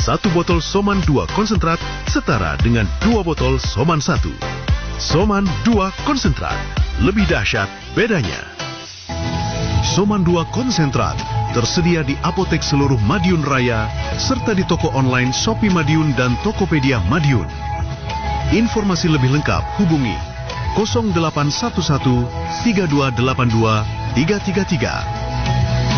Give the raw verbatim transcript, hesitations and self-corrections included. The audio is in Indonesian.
Satu botol Soman dua konsentrat setara dengan dua botol Soman satu. Soman dua konsentrat, lebih dahsyat bedanya. Soman dua konsentrat tersedia di apotek seluruh Madiun Raya serta di toko online Shopee Madiun dan Tokopedia Madiun. Informasi lebih lengkap hubungi nol delapan satu satu tiga dua delapan dua tiga tiga tiga.